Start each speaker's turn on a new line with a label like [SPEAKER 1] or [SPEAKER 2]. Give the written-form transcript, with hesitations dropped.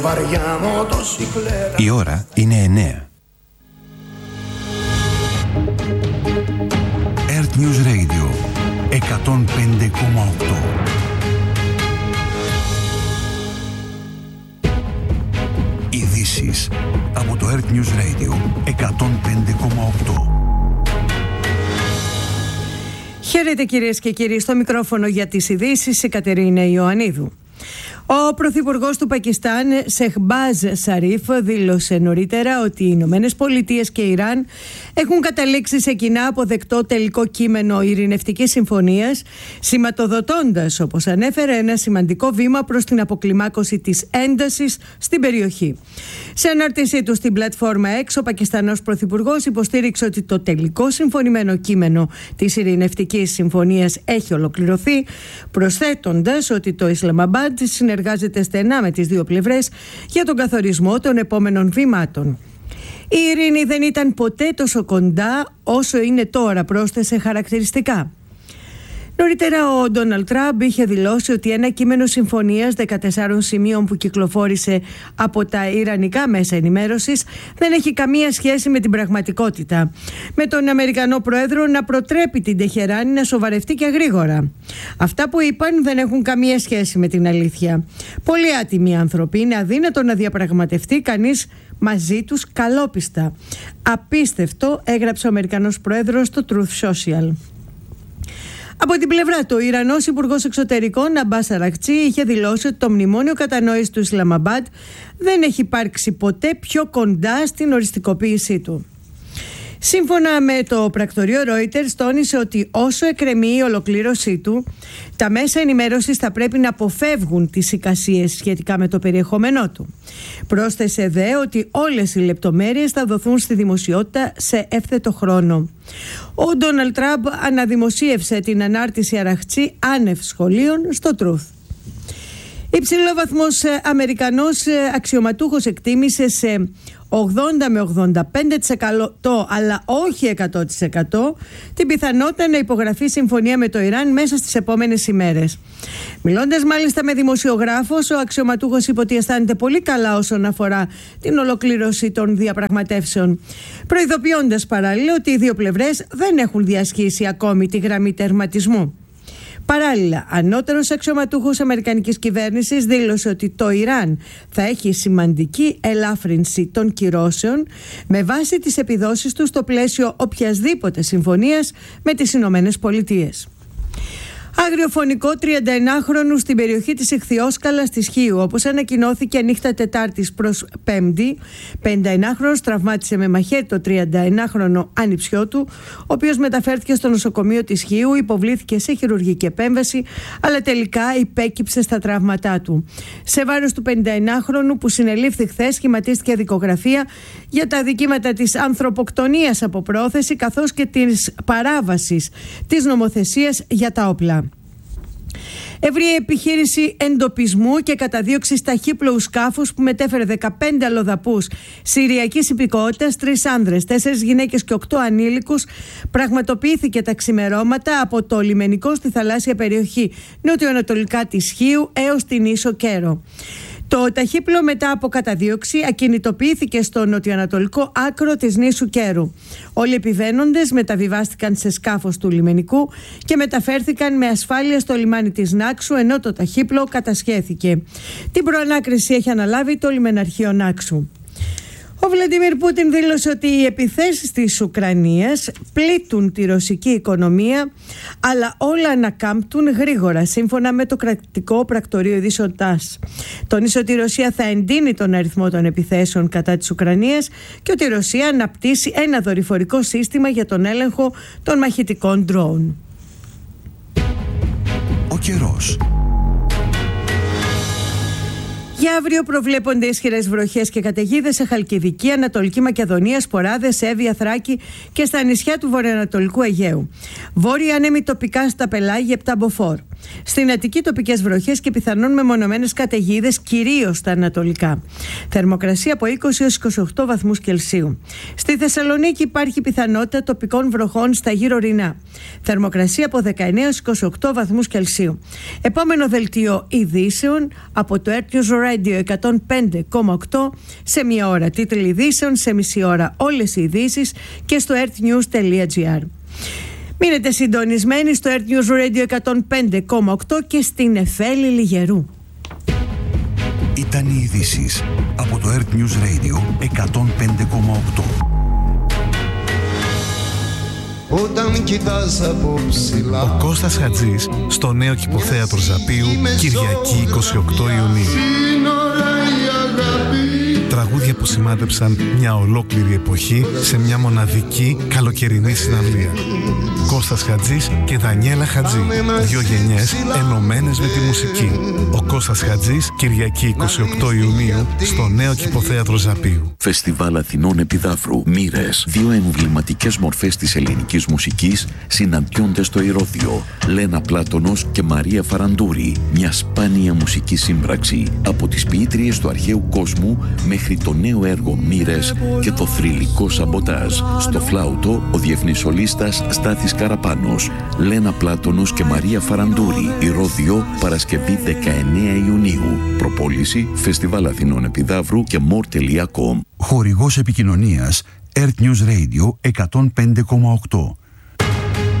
[SPEAKER 1] Η ώρα είναι 9. Earth News Radio 105,8. Ειδήσεις από το Earth News Radio 105,8.
[SPEAKER 2] Χαίρετε κυρίες και κύριοι, στο μικρόφωνο για τις ειδήσεις η Κατερίνα Ιωαννίδου. Ο Πρωθυπουργός του Πακιστάν, Σεχμπάζ Σαρίφ, δήλωσε νωρίτερα ότι οι Ηνωμένες Πολιτείες και Ιράν έχουν καταλήξει σε κοινά αποδεκτό τελικό κείμενο ειρηνευτικής συμφωνίας, σηματοδοτώντας, όπως ανέφερε, ένα σημαντικό βήμα προς την αποκλιμάκωση της έντασης στην περιοχή. Σε ανάρτησή του στην πλατφόρμα X, ο Πακιστανός Πρωθυπουργός υποστήριξε ότι το τελικό συμφωνημένο κείμενο της ειρηνευτικής συμφωνίας έχει ολοκληρωθεί, προσθέτοντας ότι το Ισλαμαμπάντ συνεργάζεται στενά με τις δύο πλευρές για τον καθορισμό των επόμενων βήματων. Η ειρήνη δεν ήταν ποτέ τόσο κοντά όσο είναι τώρα, πρόσθεσε χαρακτηριστικά. Νωρίτερα ο Ντόναλντ Τραμπ είχε δηλώσει ότι ένα κείμενο συμφωνίας 14 σημείων που κυκλοφόρησε από τα ιρανικά μέσα ενημέρωσης δεν έχει καμία σχέση με την πραγματικότητα, με τον Αμερικανό Πρόεδρο να προτρέπει την Τεχεράνη να σοβαρευτεί και γρήγορα. Αυτά που είπαν δεν έχουν καμία σχέση με την αλήθεια. Πολύ άτιμοι άνθρωποι, είναι αδύνατο να διαπραγματευτεί κανείς μαζί τους καλόπιστα. Απίστευτο, έγραψε ο Αμερικανός Πρόεδρος στο Truth Social. Από την πλευρά του, ο Ιρανός Υπουργός Εξωτερικών Αμπάς Αραχτζή είχε δηλώσει ότι το μνημόνιο κατανόησης του Ισλαμαμπάντ δεν έχει υπάρξει ποτέ πιο κοντά στην οριστικοποίησή του. Σύμφωνα με το πρακτορείο Reuters, τόνισε ότι όσο εκκρεμεί η ολοκλήρωσή του, τα μέσα ενημέρωσης θα πρέπει να αποφεύγουν τις εικασίες σχετικά με το περιεχόμενό του. Πρόσθεσε δε ότι όλες οι λεπτομέρειες θα δοθούν στη δημοσιότητα σε εύθετο χρόνο. Ο Ντόναλντ Τραμπ αναδημοσίευσε την ανάρτηση Αραχτζή άνευ σχολείων στο Truth. Υψηλόβαθμος Αμερικανός αξιωματούχος εκτίμησε σε 80 με 85%, αλλά όχι 100%, την πιθανότητα να υπογραφεί συμφωνία με το Ιράν μέσα στις επόμενες ημέρες. Μιλώντας μάλιστα με δημοσιογράφος, ο αξιωματούχος είπε ότι αισθάνεται πολύ καλά όσον αφορά την ολοκλήρωση των διαπραγματεύσεων, προειδοποιώντας παράλληλα ότι οι δύο πλευρές δεν έχουν διασχίσει ακόμη τη γραμμή τερματισμού. Παράλληλα, ανώτερος αξιωματούχος αμερικανικής κυβέρνησης δήλωσε ότι το Ιράν θα έχει σημαντική ελάφρυνση των κυρώσεων με βάση τις επιδόσεις του στο πλαίσιο οποιασδήποτε συμφωνίας με τις Ηνωμένες Πολιτείες. Αγριοφωνικό 39χρονου στην περιοχή της Ιχθυόσκαλας της Χίου, όπως ανακοινώθηκε νύχτα Τετάρτης προς Πέμπτη. 59χρονος τραυμάτισε με μαχαίρι το 39χρονο άνιψιό του, ο οποίος μεταφέρθηκε στο νοσοκομείο της Χίου, υποβλήθηκε σε χειρουργική επέμβαση, αλλά τελικά υπέκυψε στα τραύματά του. Σε βάρος του 59χρονου που συνελήφθη χθες, σχηματίστηκε δικογραφία για τα δικήματα της ανθρωποκτονίας από πρόθεση, καθώς και της παράβασης της νομοθεσίας για τα όπλα. Ευρεία επιχείρηση εντοπισμού και καταδίωξη ταχύπλοου σκάφους που μετέφερε 15 αλλοδαπούς συριακής υπηκότητας, 3 άνδρες, 4 γυναίκες και 8 ανήλικους, πραγματοποιήθηκε τα ξημερώματα από το λιμενικό στη θαλάσσια περιοχή νοτιοανατολικά της Χίου έως την ίσο Κέρο. Το ταχύπλοο μετά από καταδίωξη ακινητοποιήθηκε στο νοτιοανατολικό άκρο της νήσου Κέρου. Όλοι οι επιβαίνοντες μεταβιβάστηκαν σε σκάφος του λιμενικού και μεταφέρθηκαν με ασφάλεια στο λιμάνι της Νάξου, ενώ το ταχύπλοο κατασχέθηκε. Την προανάκριση έχει αναλάβει το λιμεναρχείο Νάξου. Ο Βλαντίμιρ Πούτιν δήλωσε ότι οι επιθέσεις της Ουκρανίας πλήττουν τη ρωσική οικονομία, αλλά όλα ανακάμπτουν γρήγορα, σύμφωνα με το κρατικό πρακτορείο ειδήσεων ΤΑΣ. Τόνισε ότι η Ρωσία θα εντείνει τον αριθμό των επιθέσεων κατά της Ουκρανίας και ότι η Ρωσία αναπτύσσει ένα δορυφορικό σύστημα για τον έλεγχο των μαχητικών ντρόουν.
[SPEAKER 1] Ο καιρός.
[SPEAKER 2] Για αύριο προβλέπονται ισχυρές βροχές και καταιγίδες σε Χαλκιδική, Ανατολική Μακεδονία, Σποράδες, Εύβοια, Θράκη και στα νησιά του βορειοανατολικού Αιγαίου. Βόρειοι άνεμοι τοπικά στα πελάγια 7 μποφόρ. Στην Αττική τοπικές βροχές και πιθανόν μεμονωμένες καταιγίδες, κυρίως στα ανατολικά. Θερμοκρασία από 20 έως 28 βαθμούς Κελσίου. Στη Θεσσαλονίκη υπάρχει πιθανότητα τοπικών βροχών στα γύρω Ρινά. Θερμοκρασία από 19 έως 28 βαθμούς Κελσίου. Επόμενο δελτίο ειδήσεων από το Earth News Radio 105,8 σε μία ώρα. Τίτλοι ειδήσεων, σε μισή ώρα όλες οι ειδήσεις και στο earthnews.gr. Μείνετε συντονισμένοι στο Earth News Radio 105,8 και στην Εφέλη Λιγερού.
[SPEAKER 1] Ήταν οι ειδήσεις από το Earth News Radio 105,8.
[SPEAKER 3] Όταν κοιτάς από ψηλά.
[SPEAKER 4] Ο Κώστας Χατζής στο νέο κηποθέατρο Ζαπίου, Κυριακή 28 Ιουνίου. Τραγούδια που σημάδεψαν μια ολόκληρη εποχή σε μια μοναδική καλοκαιρινή συναυλία. Κώστας Χατζής και Δανιέλα Χατζή. Δύο γενιές ενωμένες με τη μουσική. Ο Κώστας Χατζής, Κυριακή 28 Ιουνίου, στο νέο κηποθέατρο Ζαπίου.
[SPEAKER 5] Φεστιβάλ Αθηνών Επιδαύρου. Μοίρες. Δύο εμβληματικές μορφές της ελληνικής μουσικής συναντιόνται στο Ηρώδειο. Λένα Πλάτωνος και Μαρία Φαραντούρη. Μια σπάνια μουσική σύμπραξη από τις ποιήτριες του αρχαίου κόσμου μέχρι το νέο έργο Μοίρες και το θρυλικό Σαμποτάζ. Στο φλάουτο ο διεθνής σολίστας Στάθης Καραπάνος. Λένα Πλάτωνος και Μαρία Φαραντούρη. Ηρώδειο, Παρασκευή 19 Ιουνίου. Προπόληση Φεστιβάλ Αθηνών Επιδαύρου και more.com.
[SPEAKER 1] Χορηγός επικοινωνίας Earth News Radio 105,8.